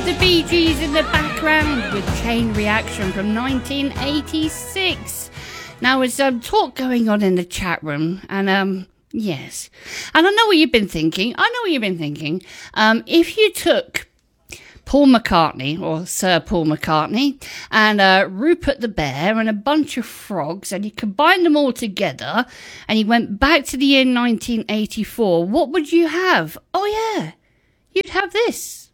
The Bee Gees in the background with Chain Reaction from 1986. Now, there's talk going on in the chat room, and yes. And I know what you've been thinking. If you took Paul McCartney, or Sir Paul McCartney, and Rupert the Bear, and a bunch of frogs, and you combined them all together, and you went back to the year 1984, what would you have? Oh, yeah. You'd have this.